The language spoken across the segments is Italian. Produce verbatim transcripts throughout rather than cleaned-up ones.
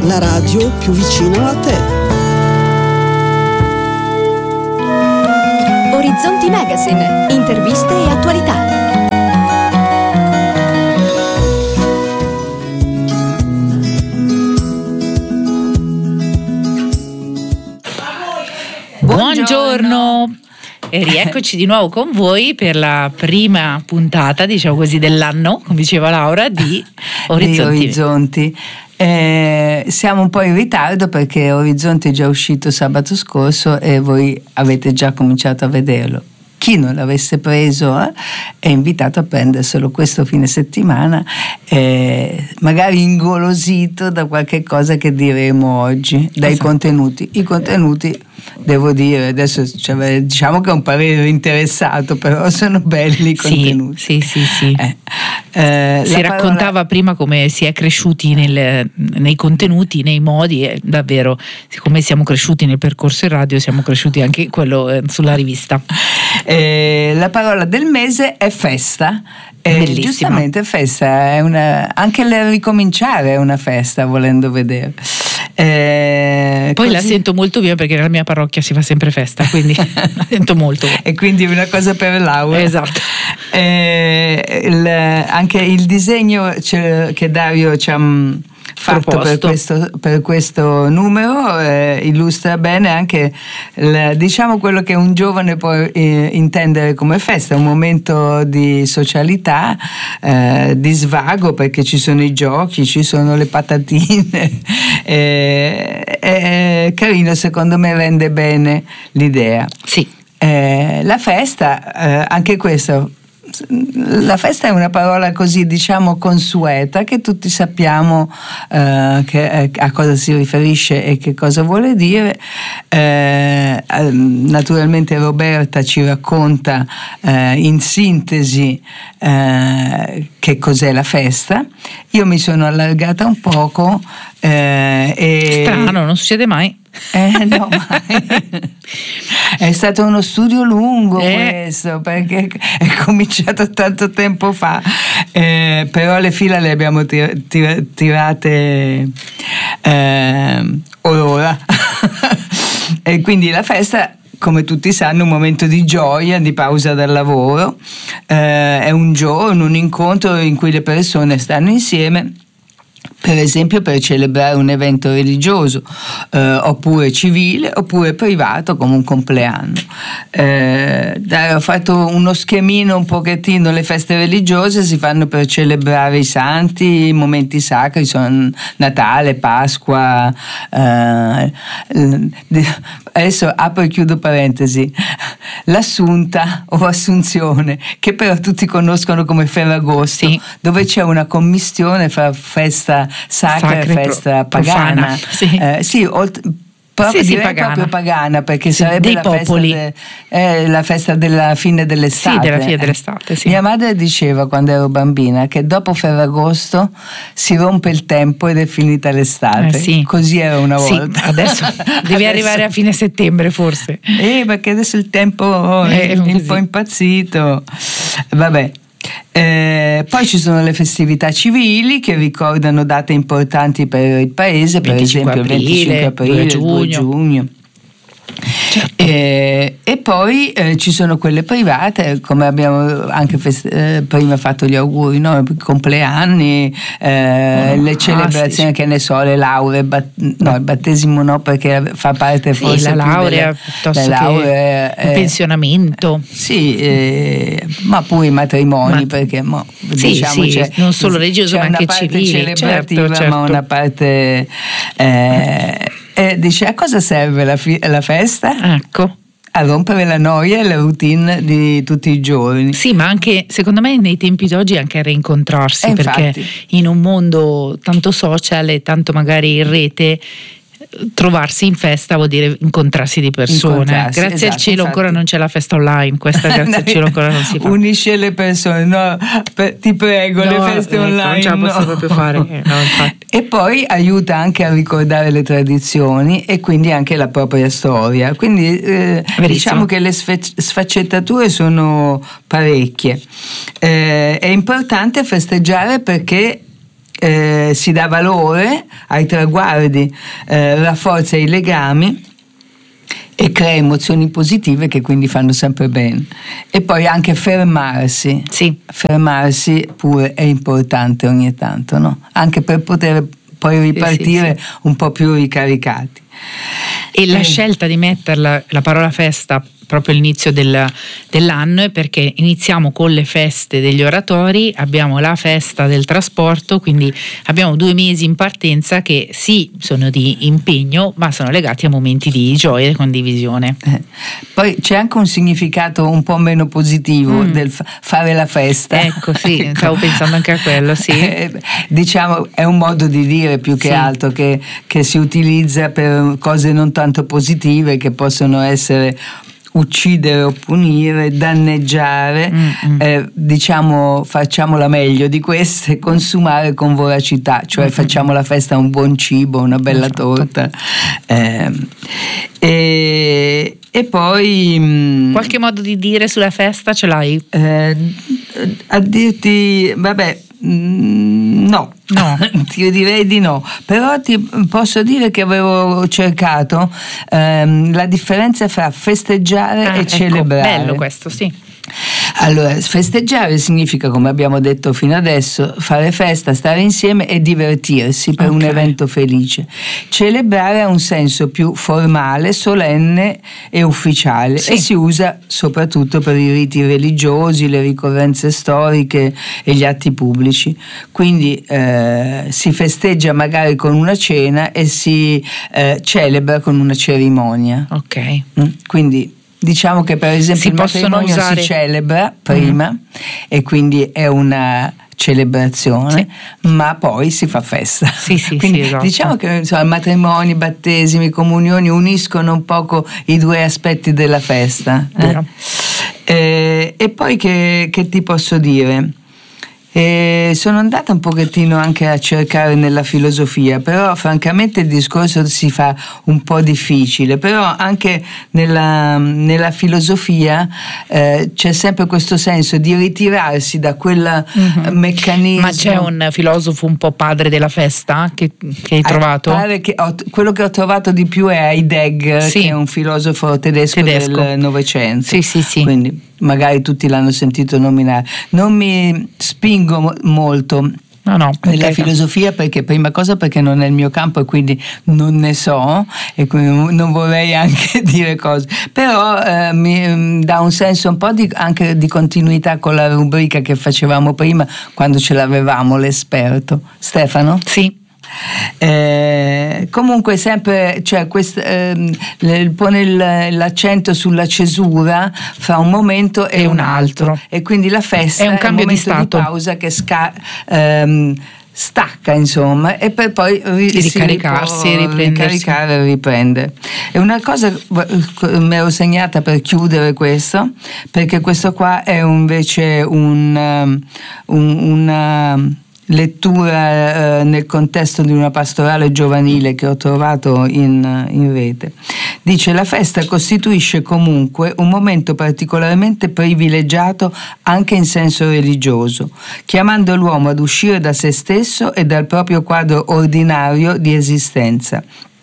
la radio più vicina a te. Orizzonti Magazine, interviste e attualità. Buongiorno e rieccoci di nuovo con voi per la prima puntata, diciamo così, dell'anno, come diceva Laura, di Orizzonti. Di Orizzonti. Eh, siamo un po' in ritardo perché Orizzonti è già uscito sabato scorso e voi avete già cominciato a vederlo. Chi non l'avesse preso eh, è invitato a prenderselo questo fine settimana, eh, magari ingolosito da qualche cosa che diremo oggi, dai esatto. contenuti. I contenuti, devo dire, adesso cioè, diciamo che è un parere interessato, però sono belli i contenuti. Sì, sì, sì. sì. Eh, eh, si raccontava parola... prima come si è cresciuti nel, nei contenuti, nei modi, e davvero, siccome siamo cresciuti nel percorso in radio, siamo cresciuti anche quello eh, sulla rivista. Eh, la parola del mese è festa. Eh, giustamente festa è una, anche il ricominciare è una festa, volendo vedere. Eh, Poi così... la sento molto bene perché nella mia parrocchia si fa sempre festa, quindi la sento molto. E quindi è una cosa per Laura. Esatto. Eh, il, anche il disegno che Dario ci ha fatto per questo, per questo numero eh, illustra bene anche il, diciamo quello che un giovane può eh, intendere come festa, un momento di socialità, eh, di svago, perché ci sono i giochi, ci sono le patatine. eh, è carino, secondo me rende bene l'idea. Sì. Eh, la festa, eh, anche questo. La festa è una parola così, diciamo, consueta, che tutti sappiamo eh, che, a cosa si riferisce e che cosa vuole dire. Eh, naturalmente Roberta ci racconta eh, in sintesi eh, che cos'è la festa. Io mi sono allargata un poco. Eh, e... Strano, non succede mai. Eh no, mai. È stato uno studio lungo eh. questo, perché è cominciato tanto tempo fa, eh, però le fila le abbiamo tir- tir- tirate eh, orora. E quindi la festa, come tutti sanno, è un momento di gioia, di pausa dal lavoro, eh, è un giorno, un incontro in cui le persone stanno insieme, per esempio per celebrare un evento religioso, eh, oppure civile, oppure privato, come un compleanno. Eh, dai, ho fatto uno schemino un pochettino. Le feste religiose si fanno per celebrare i santi, i momenti sacri, sono Natale, Pasqua. Eh, adesso apro e chiudo parentesi. L'Assunta o Assunzione, che però tutti conoscono come Ferragosto, sì. dove c'è una commistione fra festa sacra e festa pro- pagana. Profana, sì, eh, sì olt- proprio, sì, sì, direi pagana. proprio pagana, perché sì, sarebbe la festa, de, eh, la festa della fine dell'estate. Sì, della fine dell'estate, sì. Mia madre diceva quando ero bambina che dopo Ferragosto si rompe il tempo ed è finita l'estate. Eh, sì. Così era una volta. Sì, adesso devi adesso... arrivare a fine settembre forse. Eh, perché adesso il tempo è, è un po' impazzito. Vabbè. Eh, poi ci sono le festività civili che ricordano date importanti per il paese, per esempio il venticinque aprile, il due giugno. Certo. Eh, e poi eh, ci sono quelle private, come abbiamo anche fest- eh, prima fatto gli auguri, no? I compleanni, eh, oh, le celebrazioni, che ne so, le lauree, bat- no, il battesimo no, perché fa parte forse sì, la laurea più piuttosto delle, lauree, che il pensionamento. Eh, sì, eh, ma pure i matrimoni, ma, perché mo, sì, diciamo sì, c'è, non solo religioso ma anche civile, celebrativa, certo, certo. ma una parte eh, eh, dice a cosa serve la, fi- la festa? Ecco. A rompere la noia e la routine di tutti i giorni. Sì, ma anche secondo me nei tempi d'oggi anche a rincontrarsi, eh, perché infatti. in un mondo tanto social e tanto magari in rete, trovarsi in festa vuol dire incontrarsi di persone. Grazie esatto, al cielo infatti. ancora non c'è la festa online, questa grazie al cielo ancora non si fa. Unisce le persone, no, per, ti prego, no, le feste ecco, online non ce la posso no. proprio fare. No, e poi aiuta anche a ricordare le tradizioni e quindi anche la propria storia. Quindi eh, diciamo che le sfaccettature sono parecchie. Eh, è importante festeggiare perché eh, si dà valore ai traguardi, eh, rafforza i legami e crea emozioni positive che quindi fanno sempre bene. E poi anche fermarsi, sì. fermarsi pure è importante ogni tanto, no? Anche per poter poi ripartire sì, sì, sì. un po' più ricaricati. E la scelta di metterla la parola festa proprio all'inizio del, dell'anno è perché iniziamo con le feste degli oratori, abbiamo la festa del trasporto, quindi abbiamo due mesi in partenza che sì sono di impegno ma sono legati a momenti di gioia e condivisione. Eh. Poi c'è anche un significato un po' meno positivo mm. del fa- fare la festa. Ecco sì, ecco. Stavo pensando anche a quello, sì. Eh, diciamo è un modo di dire più che sì. altro che, che si utilizza per cose non tanto positive che possono essere uccidere o punire, danneggiare, mm-hmm. eh, diciamo facciamola meglio di queste, consumare con voracità, cioè mm-hmm. facciamo la festa a un buon cibo, una bella esatto. torta. Eh, e, e poi qualche modo di dire sulla festa ce l'hai? Eh, a dirti, vabbè, no, no. ti direi di no, però ti posso dire che avevo cercato ehm, la differenza fra festeggiare ah, e ecco, celebrare. Bello questo, sì. Allora, festeggiare significa, come abbiamo detto fino adesso, fare festa, stare insieme e divertirsi per okay. un evento felice. Celebrare ha un senso più formale, solenne e ufficiale sì. e si usa soprattutto per i riti religiosi, le ricorrenze storiche e gli atti pubblici. Quindi eh, si festeggia magari con una cena e si eh, celebra con una cerimonia. Ok. Mm? Quindi diciamo che per esempio si il matrimonio usare... si celebra prima mm. e quindi è una celebrazione, sì. ma poi si fa festa. Sì, sì, quindi sì, esatto. diciamo che insomma, matrimoni, battesimi, comunioni uniscono un poco i due aspetti della festa. Eh? Eh, e poi che, che ti posso dire? E sono andata un pochettino anche a cercare nella filosofia, però francamente il discorso si fa un po' difficile, però anche nella, nella filosofia eh, c'è sempre questo senso di ritirarsi da quel mm-hmm. meccanismo. Ma c'è un filosofo un po' padre della festa che, che hai trovato? Pare che ho, quello che ho trovato di più è Heidegger, sì. che è un filosofo tedesco, tedesco. del Novecento. Sì, sì, sì. Quindi magari tutti l'hanno sentito nominare. Non mi spingo mo- molto no, no, nella okay, filosofia perché prima cosa perché non è il mio campo e quindi non ne so e quindi non vorrei anche dire cose, però eh, mi dà un senso un po' di, anche di continuità con la rubrica che facevamo prima quando ce l'avevamo l'esperto. Stefano? Sì. Eh, comunque sempre cioè quest, eh, pone il, l'accento sulla cesura fra un momento e, e un altro. altro e quindi la festa è un cambio è un momento di stato di pausa che sca, ehm, stacca insomma e per poi ri- ricaricarsi, ricaricare e riprendere. E una cosa mi ero segnata per chiudere questo, perché questo qua è invece un, un una lettura eh, nel contesto di una pastorale giovanile che ho trovato in, in rete. Dice: la festa costituisce comunque un momento particolarmente privilegiato anche in senso religioso, chiamando l'uomo ad uscire da se stesso e dal proprio quadro ordinario di esistenza.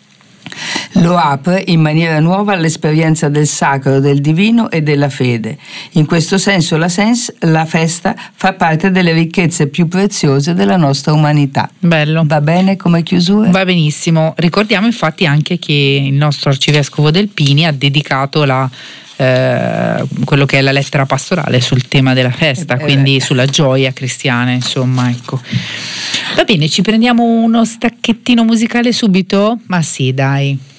Lo apre in maniera nuova all'esperienza del sacro, del divino e della fede. In questo senso la, sens- la festa fa parte delle ricchezze più preziose della nostra umanità. Bello. Va bene come chiusura? Va benissimo. Ricordiamo infatti anche che il nostro arcivescovo Del Pini ha dedicato la Eh, quello che è la lettera pastorale sul tema della festa, quindi sulla gioia cristiana, insomma, ecco. Va bene, ci prendiamo uno stacchettino musicale subito? Ma sì, dai.